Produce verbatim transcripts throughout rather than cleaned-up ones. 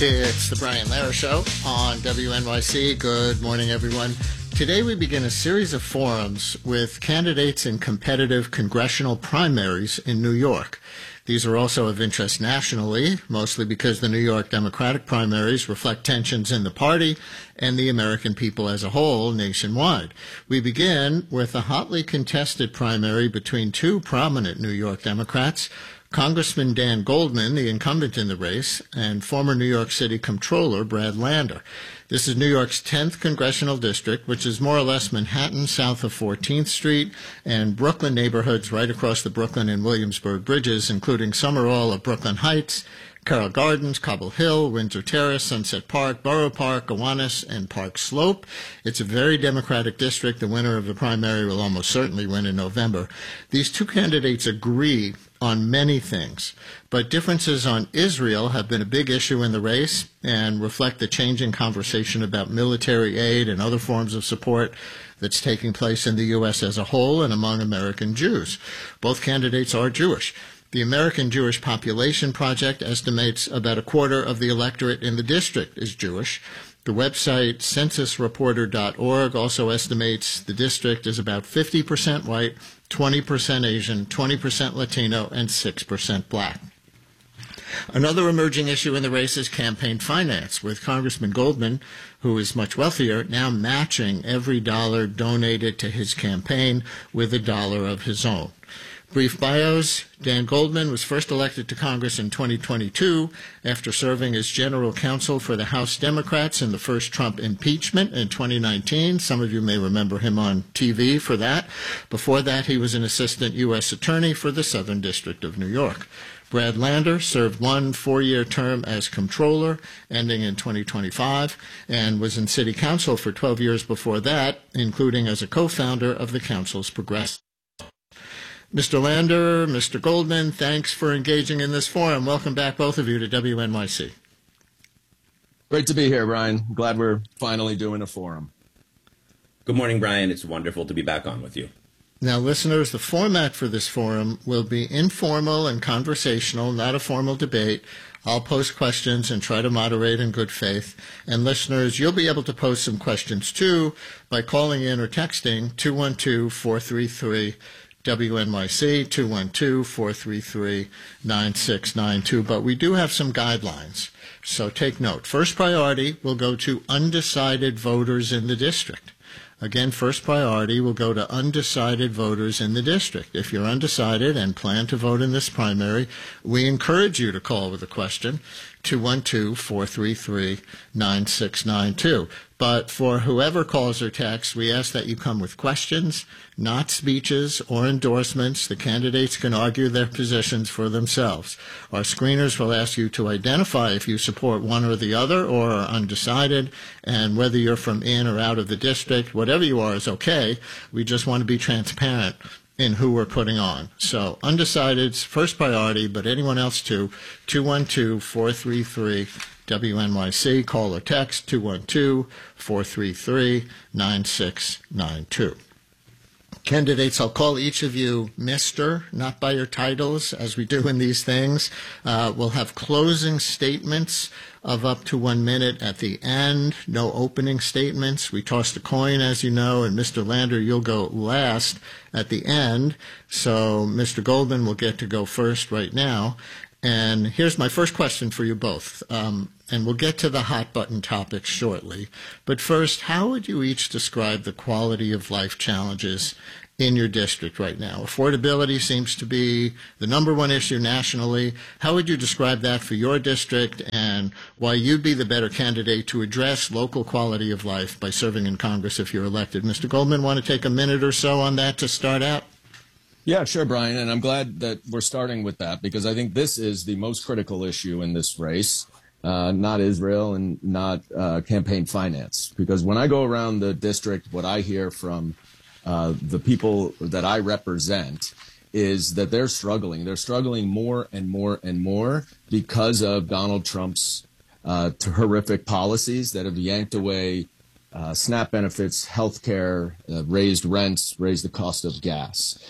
It's the Brian Lehrer Show on W N Y C. Good morning, everyone. Today we begin a series of forums with candidates in competitive congressional primaries in New York. These are also of interest nationally, mostly because the New York Democratic primaries reflect tensions in the party and the American people as a whole nationwide. We begin with a hotly contested primary between two prominent New York Democrats, Congressman Dan Goldman, the incumbent in the race, and former New York City Comptroller Brad Lander. This is New York's tenth congressional district, which is more or less Manhattan south of fourteenth Street and Brooklyn neighborhoods right across the Brooklyn and Williamsburg bridges, including Summerall of Brooklyn Heights, Carroll Gardens, Cobble Hill, Windsor Terrace, Sunset Park, Borough Park, Gowanus, and Park Slope. It's a very Democratic district. The winner of the primary will almost certainly win in November. These two candidates agree on many things, but differences on Israel have been a big issue in the race and reflect the changing conversation about military aid and other forms of support that's taking place in the U S as a whole and among American Jews. Both candidates are Jewish. The American Jewish Population Project estimates about a quarter of the electorate in the district is Jewish. The website census reporter dot org also estimates the district is about fifty percent white, twenty percent Asian, twenty percent Latino, and six percent black. Another emerging issue in the race is campaign finance, with Congressman Goldman, who is much wealthier, now matching every dollar donated to his campaign with a dollar of his own. Brief bios. Dan Goldman was first elected to Congress in twenty twenty-two after serving as general counsel for the House Democrats in the first Trump impeachment in twenty nineteen. Some of you may remember him on T V for that. Before that, he was an assistant U S attorney for the Southern District of New York. Brad Lander served one four-year term as comptroller, ending in twenty twenty-five, and was in city council for twelve years before that, including as a co-founder of the council's Progressive. Mister Lander, Mister Goldman, thanks for engaging in this forum. Welcome back, both of you, to W N Y C. Great to be here, Brian. Glad we're finally doing a forum. Good morning, Brian. It's wonderful to be back on with you. Now, listeners, the format for this forum will be informal and conversational, not a formal debate. I'll post questions and try to moderate in good faith. And listeners, you'll be able to post some questions, too, by calling in or texting two one two, four three three, W N Y C, two one two, four three three, nine six nine two. But we do have some guidelines, so take note. First priority will go to undecided voters in the district. Again, first priority will go to undecided voters in the district. If you're undecided and plan to vote in this primary, we encourage you to call with a question, two one two, four three three, nine six nine two. But for whoever calls or texts, we ask that you come with questions, not speeches or endorsements. The candidates can argue their positions for themselves. Our screeners will ask you to identify if you support one or the other or are undecided, and whether you're from in or out of the district, whatever you are is okay. We just want to be transparent in who we're putting on. So undecided's first priority, but anyone else too, two one two, four three three, W N Y C, call or text two one two, four three three, nine six nine two. Candidates, I'll call each of you Mister, not by your titles, as we do in these things. Uh, we'll have closing statements of up to one minute at the end, no opening statements. We tossed a coin, as you know, and Mister Lander, you'll go last at the end. So Mister Goldman will get to go first right now. And here's my first question for you both. Um, and we'll get to the hot button topics shortly. But first, how would you each describe the quality of life challenges in your district right now? Affordability seems to be the number one issue nationally. How would you describe that for your district, and why you'd be the better candidate to address local quality of life by serving in Congress if you're elected? Mister Goldman, want to take a minute or so on that to start out? Yeah, sure, Brian. And I'm glad that we're starting with that, because I think this is the most critical issue in this race, uh, not Israel and not uh, campaign finance. Because when I go around the district, what I hear from uh, the people that I represent is that they're struggling. They're struggling more and more and more because of Donald Trump's uh, horrific policies that have yanked away uh, SNAP benefits, health care, uh, raised rents, raised the cost of gas.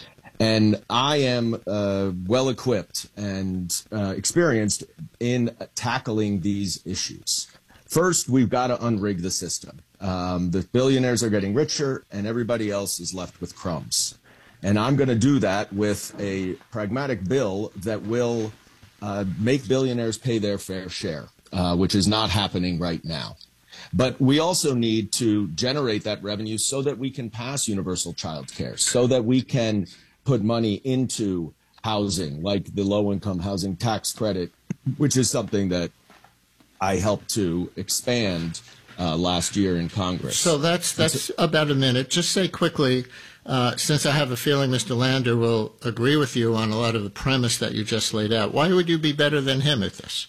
And I am uh, well equipped and uh, experienced in tackling these issues. First, we've got to unrig the system. Um, the billionaires are getting richer, and everybody else is left with crumbs. And I'm going to do that with a pragmatic bill that will uh, make billionaires pay their fair share, uh, which is not happening right now. But we also need to generate that revenue so that we can pass universal child care, so that we can put money into housing, like the low-income housing tax credit, which is something that I helped to expand uh, last year in Congress. So that's that's about a minute. Just say quickly, uh, since I have a feeling Mister Lander will agree with you on a lot of the premise that you just laid out, why would you be better than him at this?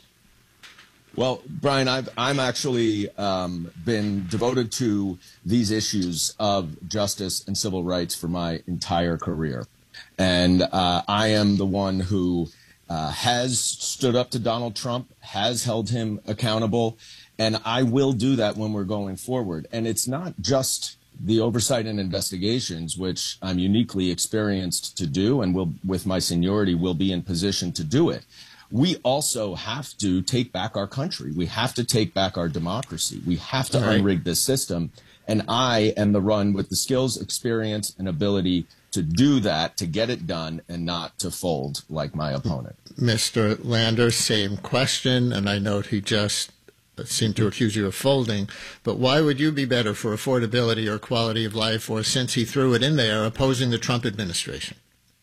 Well, Brian, I've I'm actually um, been devoted to these issues of justice and civil rights for my entire career. And uh, I am the one who uh, has stood up to Donald Trump, has held him accountable, and I will do that when we're going forward. And it's not just the oversight and investigations, which I'm uniquely experienced to do, and will, with my seniority, will be in position to do it. We also have to take back our country. We have to take back our democracy. We have to right. unrig this system. And I am the one with the skills, experience, and ability to do that, to get it done, and not to fold like my opponent. Mister Lander, same question, and I note he just seemed to accuse you of folding, but why would you be better for affordability or quality of life, or since he threw it in there, opposing the Trump administration?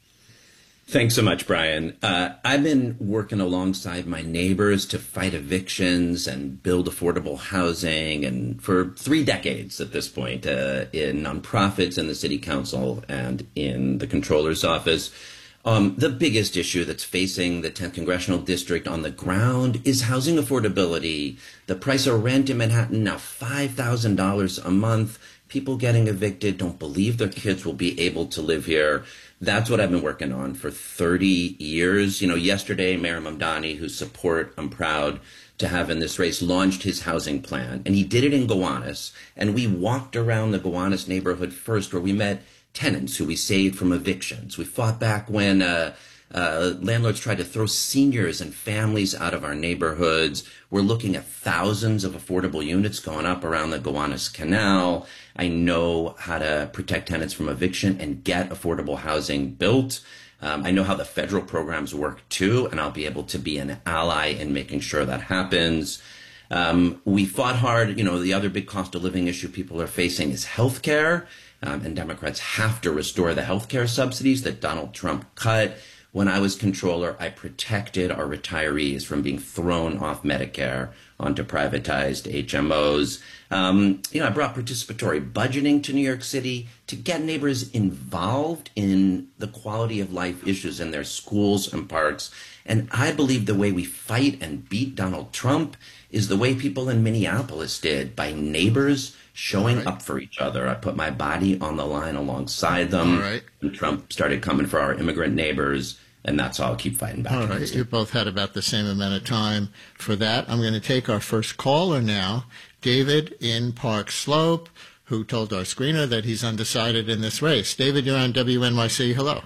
Thanks so much, Brian. Uh, I've been working alongside my neighbors to fight evictions and build affordable housing, and for three decades at this point, uh, in nonprofits, in the city council, and in the comptroller's office. Um, the biggest issue that's facing the tenth Congressional District on the ground is housing affordability. The price of rent in Manhattan now five thousand dollars a month. People getting evicted don't believe their kids will be able to live here. That's what I've been working on for thirty years. You know, yesterday, Mayor Mamdani, whose support I'm proud to have in this race, launched his housing plan. And he did it in Gowanus. And we walked around the Gowanus neighborhood first, where we met tenants who we saved from evictions. We fought back when uh, uh, landlords tried to throw seniors and families out of our neighborhoods. We're looking at thousands of affordable units going up around the Gowanus Canal. I know how to protect tenants from eviction and get affordable housing built. Um, I know how the federal programs work too, and I'll be able to be an ally in making sure that happens. Um, we fought hard. You know, the other big cost of living issue people are facing is health care. Um, and Democrats have to restore the health care subsidies that Donald Trump cut. When I was comptroller, I protected our retirees from being thrown off Medicare onto privatized H M Os. Um, you know, I brought participatory budgeting to New York City to get neighbors involved in the quality of life issues in their schools and parks. And I believe the way we fight and beat Donald Trump is the way people in Minneapolis did, by neighbors showing right. up for each other. I put my body on the line alongside them. All right. And Trump started coming for our immigrant neighbors, and that's how I'll keep fighting back. All right. You both had about the same amount of time for that. I'm going to take our first caller now, David in Park Slope, who told our screener that he's undecided in this race. David, you're on W N Y C. Hello.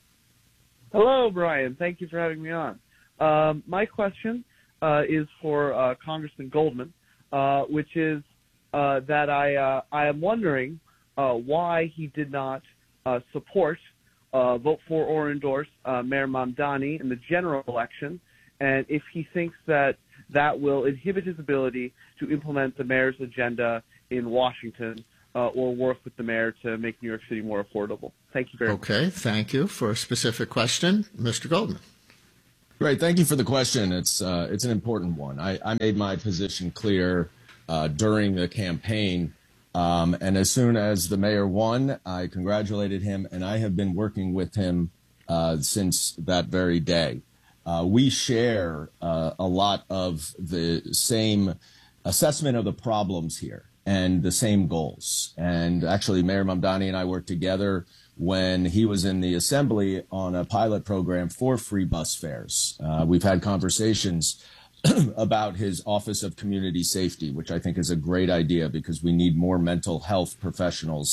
Hello, Brian. Thank you for having me on. Um, my question uh, is for uh, Congressman Goldman, uh, which is uh, that I uh, I am wondering uh, why he did not uh, support, uh, vote for, or endorse uh, Mayor Mamdani in the general election, and if he thinks that that will inhibit his ability to implement the mayor's agenda in Washington, uh, or work with the mayor to make New York City more affordable. Thank you very much. Okay, thank you for a specific question. Mister Goldman. Great. Thank you for the question. It's uh, it's an important one. I, I made my position clear uh, during the campaign, um, and as soon as the mayor won, I congratulated him, and I have been working with him uh, since that very day. Uh, we share uh, a lot of the same assessment of the problems here and the same goals. And actually, Mayor Mamdani and I worked together when he was in the assembly on a pilot program for free bus fares. Uh, we've had conversations about his Office of Community Safety, which I think is a great idea because we need more mental health professionals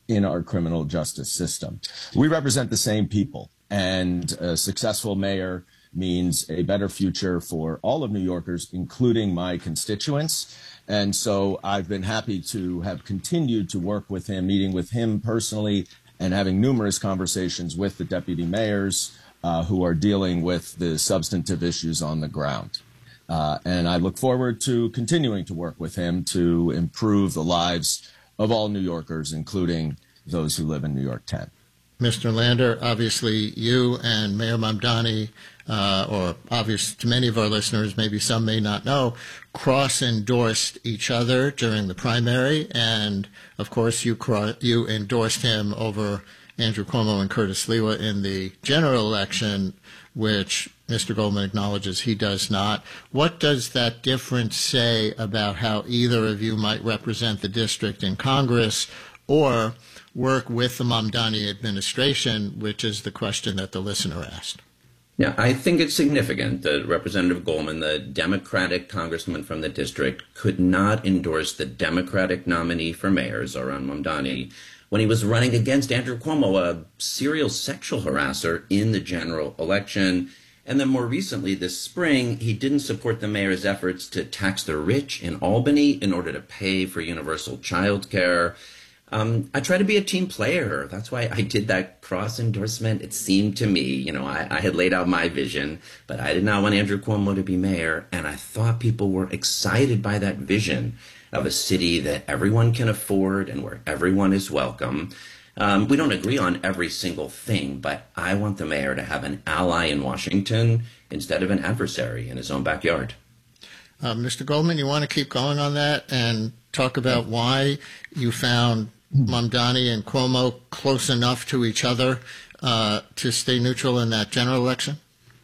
in our criminal justice system. We represent the same people, and a successful mayor means a better future for all of New Yorkers, including my constituents. And so I've been happy to have continued to work with him, meeting with him personally and having numerous conversations with the deputy mayors uh, who are dealing with the substantive issues on the ground. Uh, and I look forward to continuing to work with him to improve the lives of all New Yorkers, including those who live in New York ten. Mister Lander, obviously you and Mayor Mamdani, uh, or obvious to many of our listeners, maybe some may not know, cross-endorsed each other during the primary, and of course you cro- you endorsed him over Andrew Cuomo and Curtis Sliwa in the general election, which Mister Goldman acknowledges he does not. What does that difference say about how either of you might represent the district in Congress or work with the Mamdani administration, which is the question that the listener asked? Yeah, I think it's significant that Representative Goldman, the Democratic congressman from the district, could not endorse the Democratic nominee for mayor, Zohran Mamdani, when he was running against Andrew Cuomo, a serial sexual harasser, in the general election. And then more recently this spring, he didn't support the mayor's efforts to tax the rich in Albany in order to pay for universal child care. Um, I try to be a team player. That's why I did that cross endorsement. It seemed to me, you know, I, I had laid out my vision, but I did not want Andrew Cuomo to be mayor. And I thought people were excited by that vision of a city that everyone can afford and where everyone is welcome. Um, we don't agree on every single thing, but I want the mayor to have an ally in Washington instead of an adversary in his own backyard. Uh, Mister Goldman, you want to keep going on that and talk about why you found Mamdani and Cuomo close enough to each other uh, to stay neutral in that general election?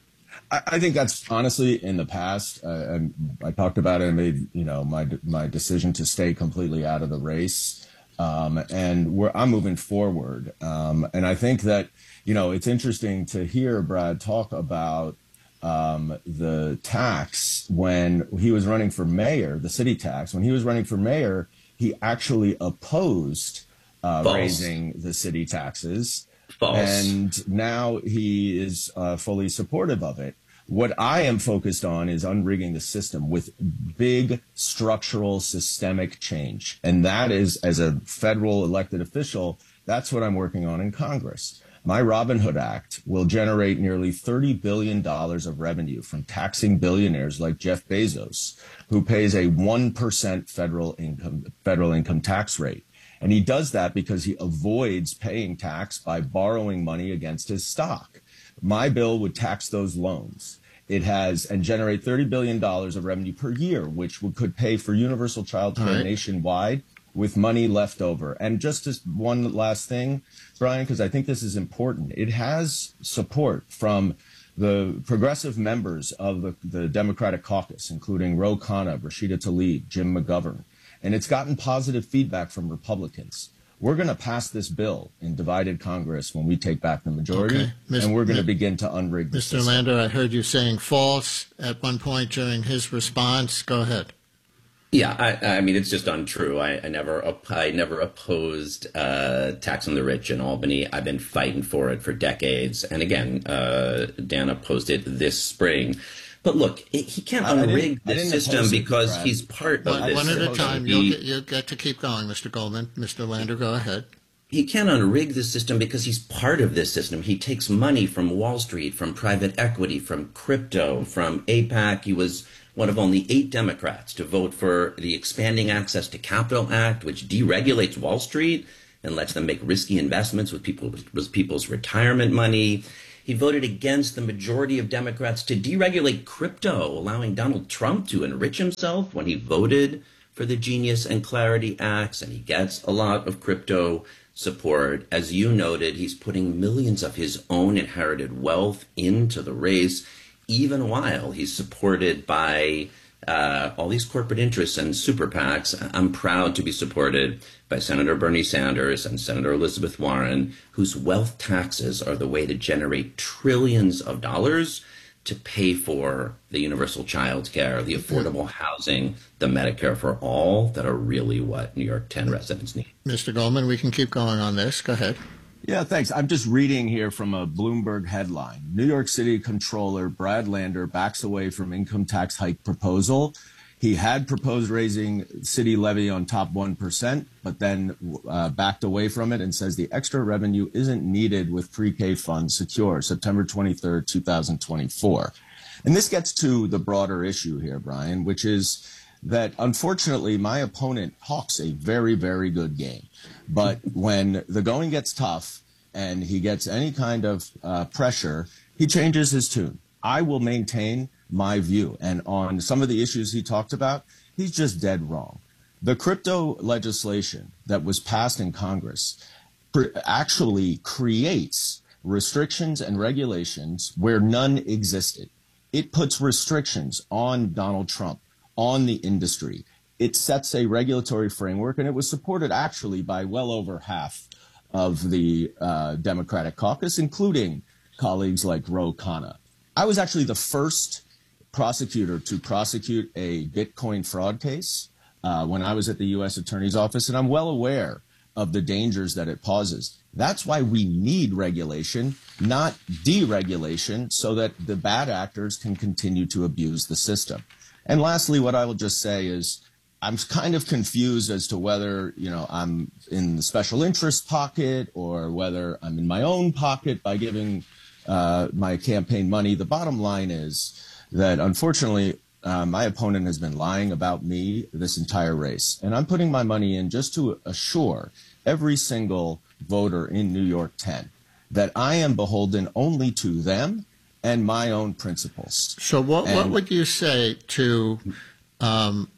I, I think that's honestly in the past. I, I, I talked about it and made, you know, my my decision to stay completely out of the race. Um, and we're, I'm moving forward. Um, and I think that, you know, it's interesting to hear Brad talk about um, the tax when he was running for mayor, the city tax. When he was running for mayor, he actually opposed uh, raising the city taxes. False. And now he is uh, fully supportive of it. What I am focused on is unrigging the system with big structural systemic change. And that is, as a federal elected official, that's what I'm working on in Congress. My Robin Hood Act will generate nearly thirty billion dollars of revenue from taxing billionaires like Jeff Bezos, who pays a one percent federal income, federal income tax rate. And he does that because he avoids paying tax by borrowing money against his stock. My bill would tax those loans. It has and generate thirty billion dollars of revenue per year, which would, could pay for universal child care right. nationwide with money left over. And just as one last thing, Brian, because I think this is important, it has support from the progressive members of the, the Democratic caucus, including Ro Khanna, Rashida Tlaib, Jim McGovern. And it's gotten positive feedback from Republicans. We're going to pass this bill in divided Congress when we take back the majority, okay. and we're going to begin to unrig the Mister system. Lander, I heard you saying false at one point during his response. Go ahead. Yeah, I, I mean, it's just untrue. I, I never I never opposed uh, tax on the rich in Albany. I've been fighting for it for decades. And again, uh, Dan opposed it this spring. But look, he can't unrig the system because it, he's part one, of this. One at a time. He, you'll, get, you'll get to keep going, Mister Goldman. Mister Lander, go ahead. He can't unrig the system because he's part of this system. He takes money from Wall Street, from private equity, from crypto, from AIPAC. He was one of only eight Democrats to vote for the Expanding Access to Capital Act, which deregulates Wall Street and lets them make risky investments with, people, with people's retirement money. He voted against the majority of Democrats to deregulate crypto, allowing Donald Trump to enrich himself when he voted for the Genius and Clarity Acts, and he gets a lot of crypto support. As you noted, he's putting millions of his own inherited wealth into the race, even while he's supported by uh, all these corporate interests and super PACs. I'm proud to be supported by Senator Bernie Sanders and Senator Elizabeth Warren, whose wealth taxes are the way to generate trillions of dollars to pay for the universal child care, the affordable housing, the Medicare for all that are really what New York ten residents need. Mister Goldman, we can keep going on this. Go ahead. Yeah, thanks. I'm just reading here from a Bloomberg headline. New York City Comptroller Brad Lander backs away from income tax hike proposal. He had proposed raising city levy on top one percent, but then uh, backed away from it and says the extra revenue isn't needed with pre-K funds secure, September twenty-third, twenty twenty-four. And this gets to the broader issue here, Brian, which is that unfortunately my opponent talks a very, very good game. But when the going gets tough and he gets any kind of uh, pressure, he changes his tune. I will maintain my view. And on some of the issues he talked about, he's just dead wrong. The crypto legislation that was passed in Congress pr- actually creates restrictions and regulations where none existed. It puts restrictions on Donald Trump, on the industry. It sets a regulatory framework, and it was supported actually by well over half of the uh, Democratic caucus, including colleagues like Ro Khanna. I was actually the first prosecutor to prosecute a Bitcoin fraud case uh, when I was at the U S Attorney's Office, and I'm well aware of the dangers that it poses. That's why we need regulation, not deregulation, so that the bad actors can continue to abuse the system. And lastly, what I will just say is I'm kind of confused as to whether, you know, I'm in the special interest pocket or whether I'm in my own pocket by giving uh, my campaign money. The bottom line is that, unfortunately, uh, my opponent has been lying about me this entire race. And I'm putting my money in just to assure every single voter in New York ten that I am beholden only to them and my own principles. So what, and, what would you say to um,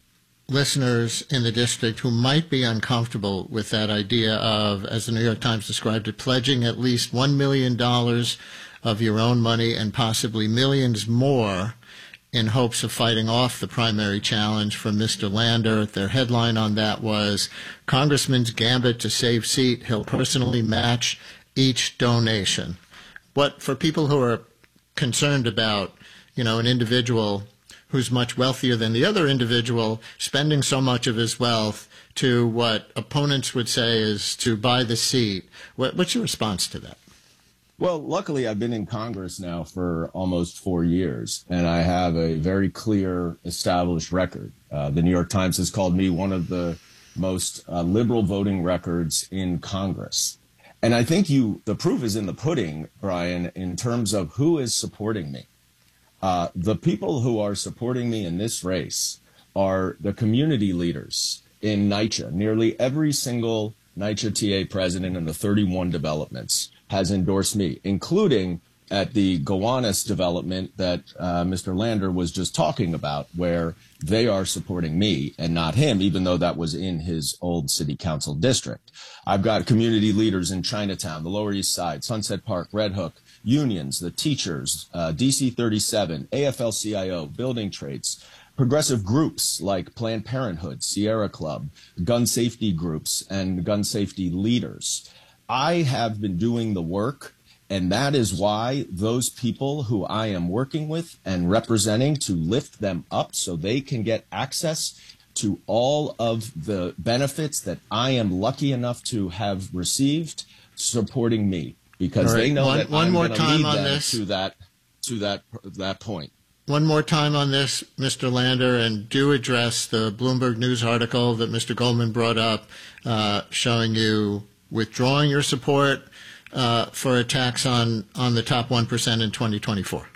listeners in the district who might be uncomfortable with that idea of, as the New York Times described it, pledging at least one million dollars of your own money and possibly millions more in hopes of fighting off the primary challenge from Mister Lander? Their headline on that was, Congressman's Gambit to Save Seat. He'll personally match each donation. What, for people who are concerned about, you know, an individual who's much wealthier than the other individual spending so much of his wealth to what opponents would say is to buy the seat, what, what's your response to that? Well, luckily, I've been in Congress now for almost four years, and I have a very clear, established record. Uh, the New York Times has called me one of the most uh, liberal voting records in Congress. And I think you, the proof is in the pudding, Brian, in terms of who is supporting me. Uh, the people who are supporting me in this race are the community leaders in NYCHA. Nearly every single NYCHA T A president in the thirty-one developments has endorsed me, including at the Gowanus development that uh, Mister Lander was just talking about, where they are supporting me and not him, even though that was in his old city council district. I've got community leaders in Chinatown, the Lower East Side, Sunset Park, Red Hook, unions, the teachers, uh, D C thirty-seven, A F L C I O, building trades, progressive groups like Planned Parenthood, Sierra Club, gun safety groups, and gun safety leaders. I have been doing the work, and that is why those people who I am working with and representing to lift them up so they can get access to all of the benefits that I am lucky enough to have received, supporting me, because right. they know one, that one I'm going to lead them this. to that to that that point. One more time on this, Mister Lander, and do address the Bloomberg News article that Mister Goldman brought up, uh, showing you withdrawing your support uh, for a tax on, on the top one percent in twenty twenty-four.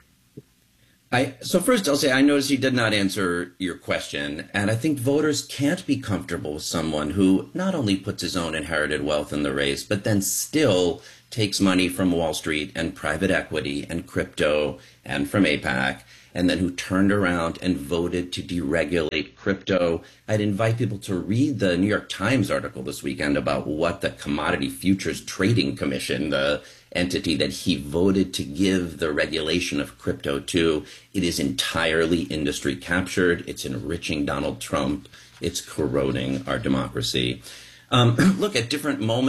I, so first I'll say I noticed you did not answer your question, and I think voters can't be comfortable with someone who not only puts his own inherited wealth in the race, but then still takes money from Wall Street and private equity and crypto and from AIPAC, and then who turned around and voted to deregulate crypto. I'd invite people to read the New York Times article this weekend about what the Commodity Futures Trading Commission, the entity that he voted to give the regulation of crypto to, it is entirely industry captured. It's enriching Donald Trump. It's corroding our democracy. Um, look, at different moments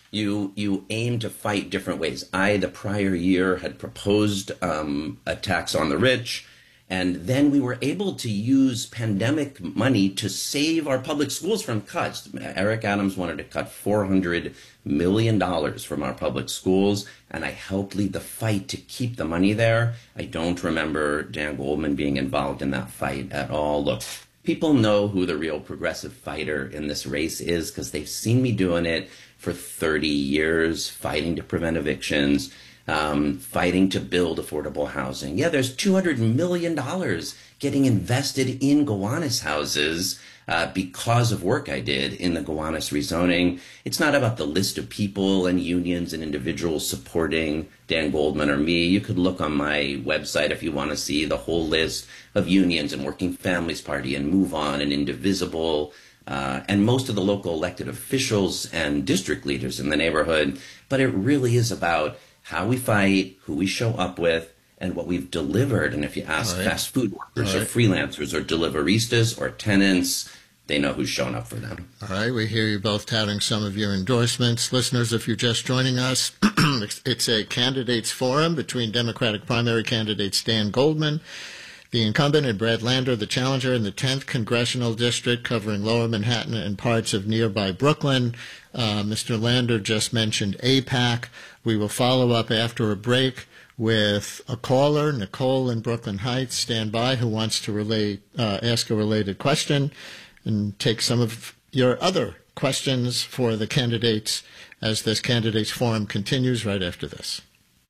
you you aim to fight different ways. I, the prior year, had proposed um, a tax on the rich, and then we were able to use pandemic money to save our public schools from cuts. Eric Adams wanted to cut four hundred million dollars from our public schools, and I helped lead the fight to keep the money there. I don't remember Dan Goldman being involved in that fight at all. Look, people know who the real progressive fighter in this race is because they've seen me doing it for thirty years, fighting to prevent evictions, um, fighting to build affordable housing. Yeah, there's two hundred million dollars getting invested in Gowanus houses uh, because of work I did in the Gowanus rezoning. It's not about the list of people and unions and individuals supporting Dan Goldman or me. You could look on my website if you want to see the whole list of unions and Working Families Party and Move On and Indivisible, uh, and most of the local elected officials and district leaders in the neighborhood. But it really is about how we fight, who we show up with, and what we've delivered. And if you ask right. fast food workers right. or freelancers or deliveristas or tenants, they know who's shown up for them. All right, we hear you both touting some of your endorsements. Listeners, if you're just joining us, it's a candidates forum between Democratic primary candidates Dan Goldman, the incumbent, and Brad Lander, the challenger in the tenth Congressional District, covering Lower Manhattan and parts of nearby Brooklyn. Uh, Mister Lander just mentioned AIPAC. We will follow up after a break with a caller, Nicole in Brooklyn Heights. Stand by, who wants to relate, uh, ask a related question and take some of your other questions for the candidates as this candidates forum continues right after this.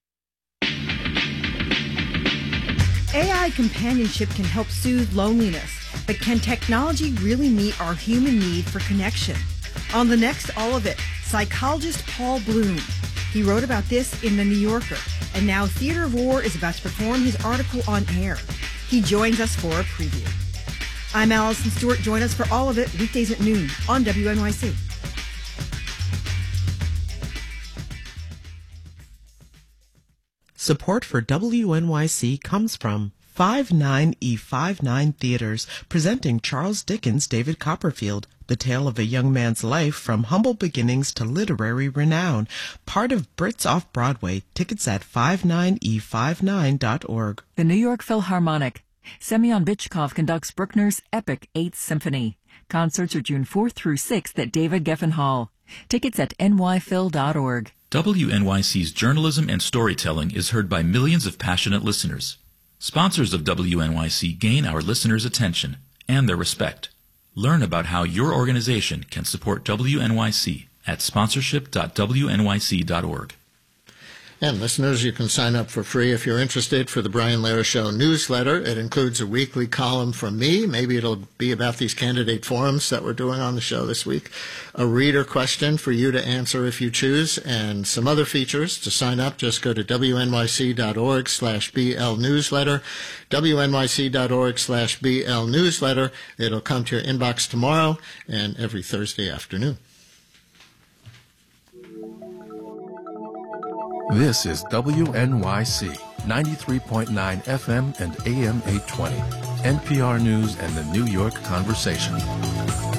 A I companionship can help soothe loneliness, but can technology really meet our human need for connection? On the next All of It, psychologist Paul Bloom. He wrote about this in The New Yorker, and now Theater of War is about to perform his article on air. He joins us for a preview. I'm Allison Stewart. Join us for All of It, weekdays at noon on W N Y C. Support for W N Y C comes from five nine E fifty-nine Theaters, presenting Charles Dickens' David Copperfield, the tale of a young man's life from humble beginnings to literary renown. Part of Brits Off-Broadway. Tickets at five nine E fifty-nine dot org. The New York Philharmonic. Semyon Bychkov conducts Bruckner's epic Eighth Symphony. Concerts are June fourth through sixth at David Geffen Hall. Tickets at N Y phil dot org. W N Y C's journalism and storytelling is heard by millions of passionate listeners. Sponsors of W N Y C gain our listeners' attention and their respect. Learn about how your organization can support W N Y C at sponsorship dot w n y c dot org. And listeners, you can sign up for free if you're interested for the Brian Lehrer Show newsletter. It includes a weekly column from me. Maybe it'll be about these candidate forums that we're doing on the show this week. A reader question for you to answer if you choose, and some other features. To sign up, just go to w n y c dot org slash b l newsletter, w n y c dot org slash b l newsletter. It'll come to your inbox tomorrow and every Thursday afternoon. This is W N Y C, ninety-three point nine F M and A M eight twenty, N P R News and the New York Conversation.